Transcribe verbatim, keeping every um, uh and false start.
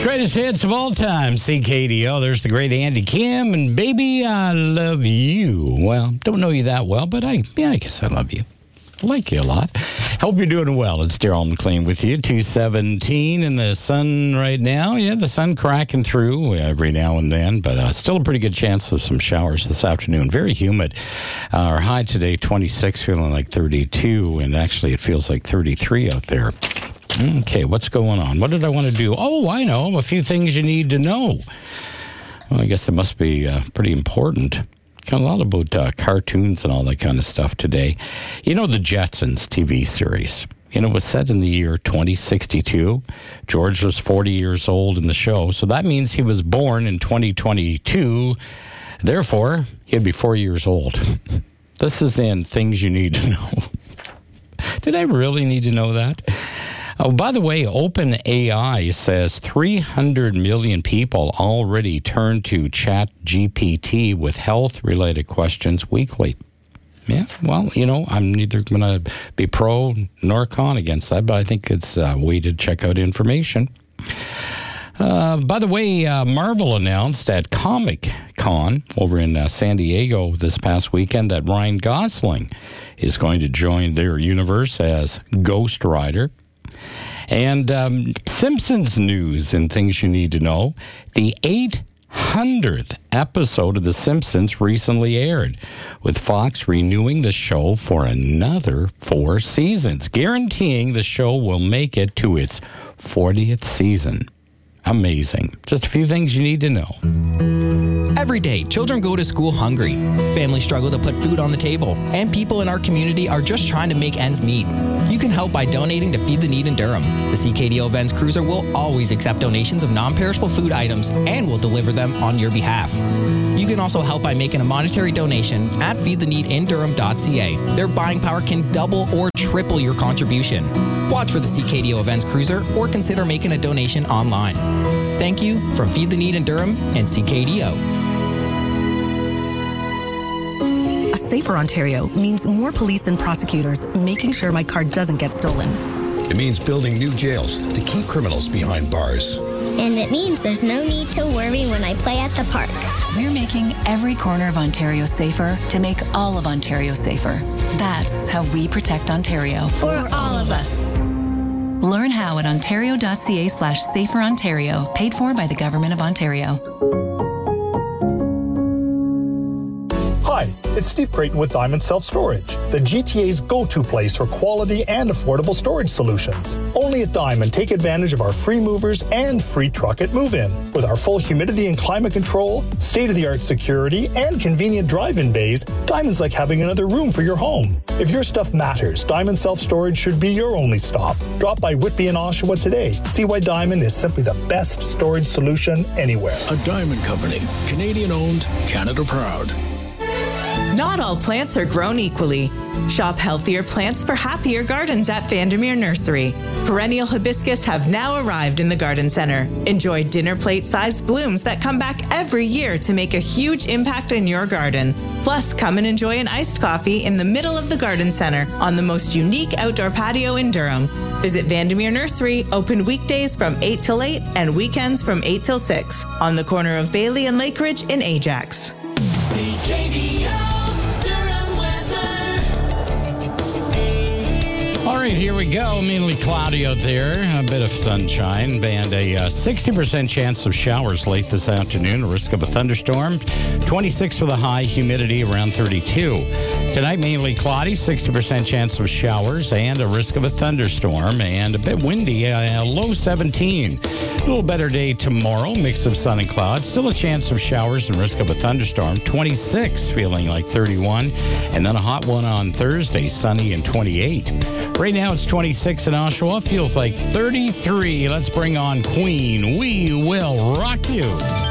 Greatest hits of all time, C K D O. There's the great Andy Kim and Baby, I Love You. Well, don't know you that well, but I, yeah, I guess I love you. I like you a lot. Hope you're doing well. It's Daryl McLean with you. two seventeen in the sun right now. Yeah, the sun cracking through every now and then, but uh, still a pretty good chance of some showers this afternoon. Very humid. Uh, our high today, twenty-six, feeling like thirty-two, and actually it feels like thirty-three out there. Okay, what's going on? What did I want to do? Oh, I know. A few things you need to know. Well, I guess it must be uh, pretty important. Got a lot about uh, cartoons and all that kind of stuff today. You know the Jetsons T V series. You know, it was set in the year twenty sixty-two. George was forty years old in the show, so that means he was born in twenty twenty-two. Therefore, he'd be four years old. This is in Things You Need to Know. Did I really need to know that? Oh, by the way, OpenAI says three hundred million people already turn to ChatGPT with health-related questions weekly. Yeah, well, you know, I'm neither going to be pro nor con against that, but I think it's a way to check out information. Uh, by the way, uh, Marvel announced at Comic-Con over in uh, San Diego this past weekend that Ryan Gosling is going to join their universe as Ghost Rider. And um, Simpsons news and things you need to know. The eight hundredth episode of The Simpsons recently aired, with Fox renewing the show for another four seasons, guaranteeing the show will make it to its fortieth season. Amazing. Just a few things you need to know. Every day, children go to school hungry. Families struggle to put food on the table. And people in our community are just trying to make ends meet. You can help by donating to Feed the Need in Durham. The C K D O Events Cruiser will always accept donations of non-perishable food items and will deliver them on your behalf. You can also help by making a monetary donation at feed the need in durham dot c a. Their buying power can double or triple your contribution. Watch for the C K D O Events Cruiser or consider making a donation online. Thank you from Feed the Need in Durham and C K D O. A safer Ontario means more police and prosecutors making sure my car doesn't get stolen. It means building new jails to keep criminals behind bars. And it means there's no need to worry when I play at the park. We're making every corner of Ontario safer to make all of Ontario safer. That's how we protect Ontario. For all of us. Learn how at ontario dot c a slash safer Ontario, paid for by the Government of Ontario. Hi, it's Steve Creighton with Diamond Self-Storage, the G T A's go-to place for quality and affordable storage solutions. Only at Diamond, take advantage of our free movers and free truck at move-in. With our full humidity and climate control, state-of-the-art security, and convenient drive-in bays, Diamond's like having another room for your home. If your stuff matters, Diamond Self-Storage should be your only stop. Drop by Whitby and Oshawa today. See why Diamond is simply the best storage solution anywhere. A Diamond Company, Canadian-owned, Canada proud. Not all plants are grown equally. Shop healthier plants for happier gardens at Vandermeer Nursery. Perennial hibiscus have now arrived in the garden center. Enjoy dinner plate-sized blooms that come back every year to make a huge impact in your garden. Plus, come and enjoy an iced coffee in the middle of the garden center on the most unique outdoor patio in Durham. Visit Vandermeer Nursery, open weekdays from eight till eight and weekends from eight till six on the corner of Bailey and Lakeridge in Ajax. C K D O. All right, here we go. Mainly cloudy out there. A bit of sunshine. And a uh, sixty percent chance of showers late this afternoon. A risk of a thunderstorm. twenty-six for the high. Humidity around thirty-two. Tonight, mainly cloudy. sixty percent chance of showers and a risk of a thunderstorm. And a bit windy. Uh, low seventeen. A little better day tomorrow. Mix of sun and clouds. Still a chance of showers and risk of a thunderstorm. twenty-six, feeling like thirty-one. And then a hot one on Thursday. Sunny and twenty-eight. Right now it's twenty-six in Oshawa. Feels like thirty-three. Let's bring on Queen. We will rock you.